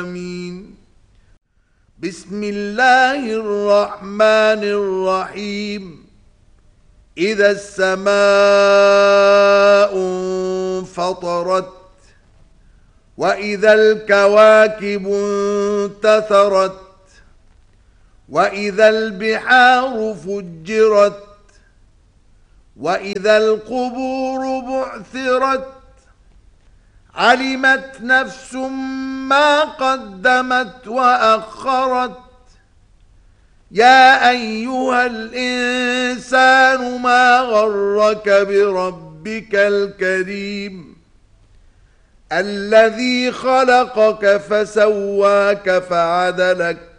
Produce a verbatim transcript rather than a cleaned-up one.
آمين. بسم الله الرحمن الرحيم. إذا السماء انفطرت وإذا الكواكب انتثرت وإذا البحار فجرت وإذا القبور بعثرت علمت نفس ما قدمت وأخرت. يا أيها الإنسان ما غرك بربك الكريم الذي خلقك فسواك فعدلك